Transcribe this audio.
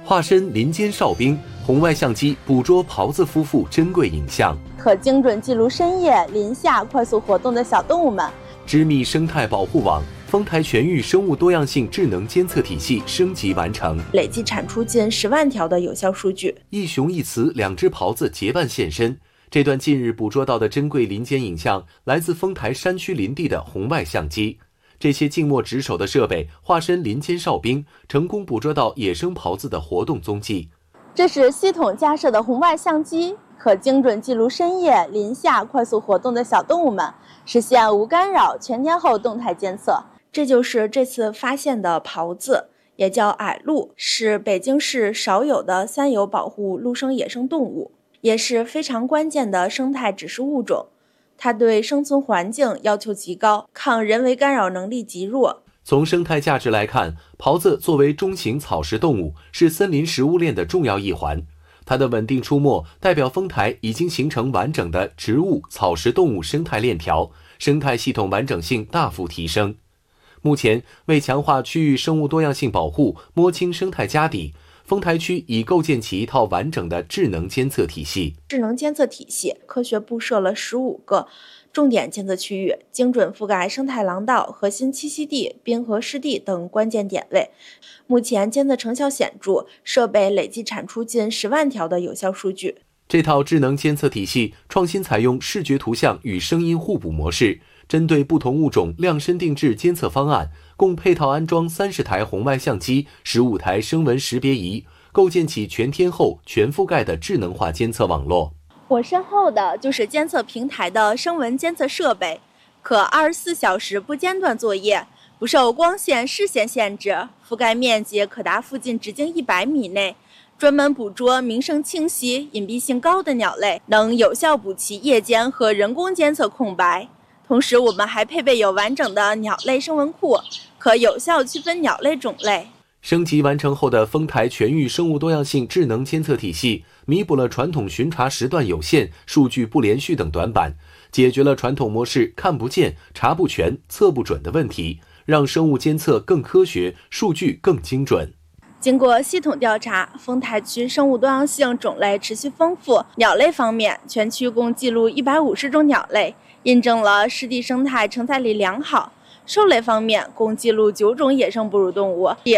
化身林间哨兵，红外相机捕捉狍子夫妇珍贵影像， 可精准记录深夜林下快速活动的小动物们。 织密生态保护网，丰台全域生物多样性智能监测体系升级完成， 累计产出近10万条的有效数据。 一雄一雌2只狍子结伴现身。这段近日捕捉到的珍贵林间影像，来自丰台山区林地的红外相机。这些静默值守的设备，化身林间哨兵，成功捕捉到野生狍子的活动踪迹。 这是系统加设的红外相机，可精准记录深夜林下快速活动的小动物们，实现无干扰全天候动态监测。这就是这次发现的狍子，也叫矮鹭，是北京市少有的3有保护陆生野生动物，也是非常关键的生态指示物种。它对生存环境要求极高，抗人为干扰能力极弱。 从生态价值来看，狍子作为中型草食动物，是森林食物链的重要一环。它的稳定出没，代表丰台已经形成完整的植物、草食动物生态链条，生态系统完整性大幅提升。目前，为强化区域生物多样性保护，摸清生态家底，丰台区已构建起一套完整的智能监测体系。 智能监测体系科学布设了15个重点监测区域，精准覆盖生态廊道、核心栖息地、滨河湿地等关键点位。目前监测成效显著，设备累计产出近10万条的有效数据。 这套智能监测体系创新采用视觉图像与声音互补模式，针对不同物种量身定制监测方案，共配套安装30台红外相机、15台声纹识别仪，构建起全天候、全覆盖的智能化监测网络。 我身后的就是监测平台的声纹监测设备，可24小时不间断作业，不受光线、视线限制，覆盖面积可达附近直径100米内，专门捕捉名声清晰、隐蔽性高的鸟类，能有效补齐夜间和人工监测空白。同时，我们还配备有完整的鸟类声纹库，可有效区分鸟类种类。 升级完成后的丰台全域生物多样性智能监测体系，弥补了传统巡查时段有限、数据不连续等短板，解决了传统模式看不见、查不全、测不准的问题，让生物监测更科学，数据更精准。 经过系统调查，丰台区生物多样性种类持续丰富。鸟类方面，全区共记录150种鸟类，印证了湿地生态承载力良好。兽类方面，共记录9种野生哺乳动物，也